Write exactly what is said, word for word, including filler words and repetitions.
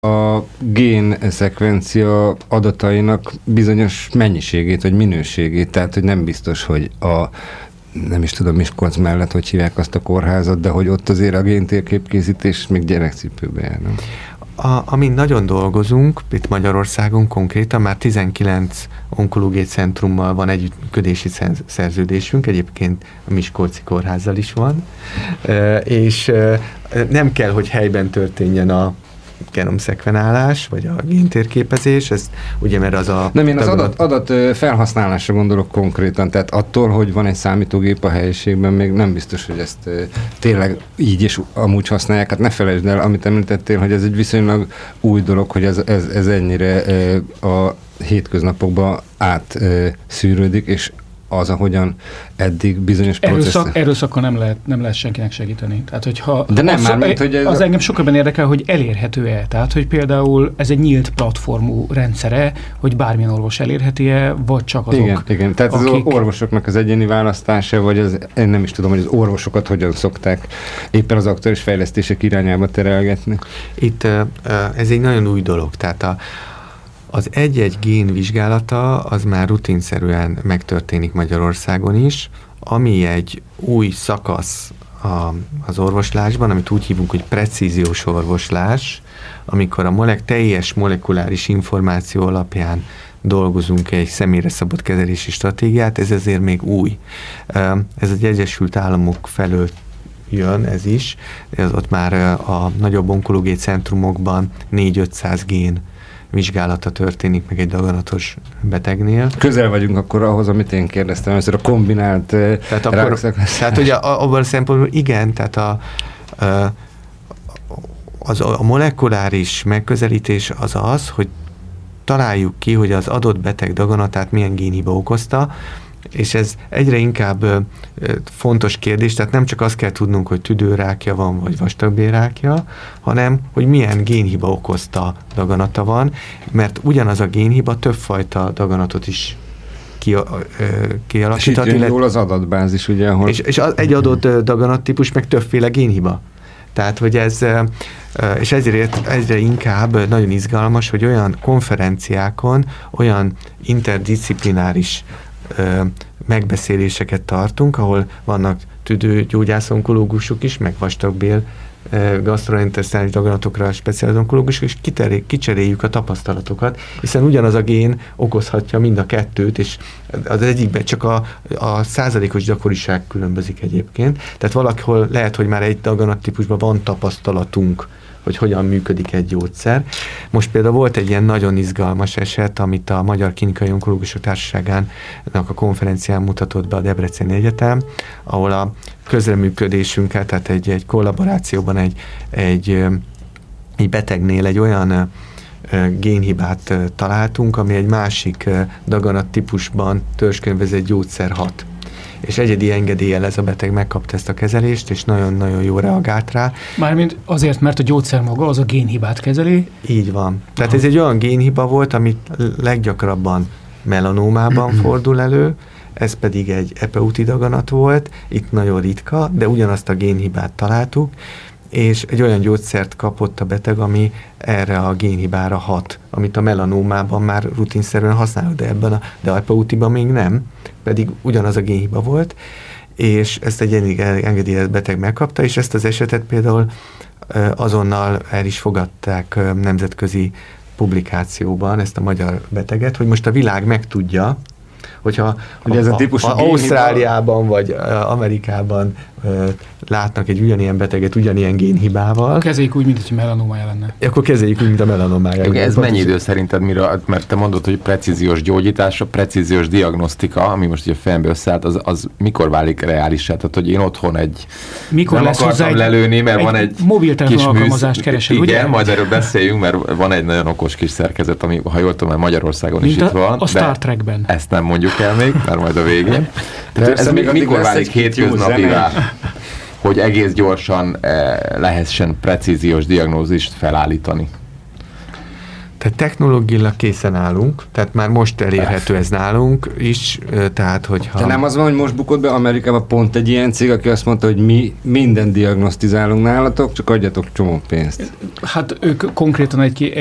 a génszekvencia adatainak bizonyos mennyiségét, vagy minőségét, tehát hogy nem biztos, hogy a nem is tudom, Miskolc mellett, hogy hívják azt a kórházat, de hogy ott azért a géntérképkészítés még gyerekcipőbe jár, nem? A, amin nagyon dolgozunk, itt Magyarországon konkrétan már tizenkilenc onkológiai centrummal van együttműködési szerződésünk, egyébként a Miskolci kórházzal is van, és nem kell, hogy helyben történjen a genomszekvenálás, vagy a géntérképezés, ez ugye, mert az a... Nem, én az adat, adat felhasználásra gondolok konkrétan, tehát attól, hogy van egy számítógép a helyiségben, még nem biztos, hogy ezt tényleg így és amúgy használják. Hát ne felejtsd el, amit említettél, hogy ez egy viszonylag új dolog, hogy ez, ez, ez ennyire a hétköznapokban átszűrődik, és az, ahogyan eddig bizonyos processz... Erőszak, erőszakkal nem lehet, nem lehet senkinek segíteni. Tehát, hogyha De nem az, már, mint, hogy ez az a... engem sokkal érdekel, hogy elérhető-e. Tehát, hogy például ez egy nyílt platformú rendszere, hogy bármilyen orvos elérheti-e, vagy csak azok, Igen, igen. Tehát akik... az orvosoknak az egyéni választása, vagy az, én nem is tudom, hogy az orvosokat hogyan szokták éppen az aktuális fejlesztések irányába terelgetni. Itt ez egy nagyon új dolog. Tehát a Az egy-egy gén vizsgálata az már rutinszerűen megtörténik Magyarországon is, ami egy új szakasz a, az orvoslásban, amit úgy hívunk, hogy precíziós orvoslás, amikor a molek, teljes molekuláris információ alapján dolgozunk egy személyre szabott kezelési stratégiát, ez ezért még új. Ez az Egyesült Államok felől jön ez is, ez ott már a nagyobb onkológiai centrumokban négy-ötszáz gén vizsgálata történik meg egy daganatos betegnél. Közel vagyunk akkor ahhoz, amit én kérdeztem, először a kombinált tehát akkor, tehát ugye abban a szempontból igen, tehát a, a, az, a molekuláris megközelítés az az, hogy találjuk ki, hogy az adott beteg daganatát milyen génhiba okozta, és ez egyre inkább ö, ö, fontos kérdés, tehát nem csak azt kell tudnunk, hogy tüdőrákja van, vagy vastagbélrákja, hanem, hogy milyen génhiba okozta daganata van, mert ugyanaz a génhiba többfajta daganatot is ki, ö, kialakíthat. És itt jön jól az adatbázis, ugye, ahol... És, és az, egy adott daganattípus meg többféle génhiba. Tehát, hogy ez, és ezért egyre inkább nagyon izgalmas, hogy olyan konferenciákon, olyan interdisziplináris megbeszéléseket tartunk, ahol vannak tüdőgyógyász onkológusok is, meg vastagbél gastrointestális daganatokra speciális onkológusok, és kicseréljük a tapasztalatokat, hiszen ugyanaz a gén okozhatja mind a kettőt, és az egyikben csak a, a százalékos gyakoriság különbözik egyébként. Tehát valahol lehet, hogy már egy daganattípusban van tapasztalatunk, hogy hogyan működik egy gyógyszer. Most például volt egy ilyen nagyon izgalmas eset, amit a Magyar Klinikai Onkológusok Társaságának a konferencián mutatott be a Debreceni Egyetem, ahol a közreműködésünkkel, tehát egy, egy kollaborációban egy, egy, egy betegnél egy olyan génhibát találtunk, ami egy másik daganat típusban törzskönyvezett gyógyszer hat. És egyedi engedéllyel ez a beteg megkapta ezt a kezelést, és nagyon-nagyon jól reagált rá. Mármint azért, mert a gyógyszer maga az a génhibát kezeli. Így van. Tehát ez egy olyan génhiba volt, amit leggyakrabban melanómában fordul elő, ez pedig egy epeuti daganat volt, itt nagyon ritka, de ugyanazt a génhibát találtuk, és egy olyan gyógyszert kapott a beteg, ami erre a génhibára hat, amit a melanómában már rutinszerűen használjuk, de ebben a de epeutiban még nem, pedig ugyanaz a génhiba volt, és ezt egy engedélyezett beteg megkapta, és ezt az esetet például azonnal el is fogadták nemzetközi publikációban, ezt a magyar beteget, hogy most a világ megtudja, hogyha hogy ez a típusú a, a Ausztráliában vagy Amerikában uh, látnak egy ugyanilyen beteget, ugyanilyen génhibával. Kezeljük úgy, mint hogy melanómája lenne. Akkor kezeljük úgy, mint a melanómája. Ez mennyi idő szerinted, mire, mert te mondod, hogy precíziós gyógyítás, a precíziós diagnosztika, ami most ugye a fejembe összeállt, az, az mikor válik reálissá? Tehát, hogy én otthon egy mikor nem lesz akartam lelőni, mert egy van egy mobiltelefon alkalmazást keresel, igen, ugye? majd erről beszéljünk, mert van egy nagyon okos kis szerkezet, ami, ha jól tudom, Magyarországon mint is a, itt van. A Star Trekben. Ezt nem mondjuk el még, mert majd a végén. Tehát ez még mikor válik hétköznapivá, hogy egész gyorsan eh, lehessen precíziós diagnózist felállítani? Tehát technológiailag készen állunk, tehát már most elérhető ez nálunk is, tehát hogyha... De nem az van, hogy most bukott be Amerikában pont egy ilyen cég, aki azt mondta, hogy mi minden diagnosztizálunk nálatok, csak adjatok csomó pénzt. Hát ők konkrétan egy,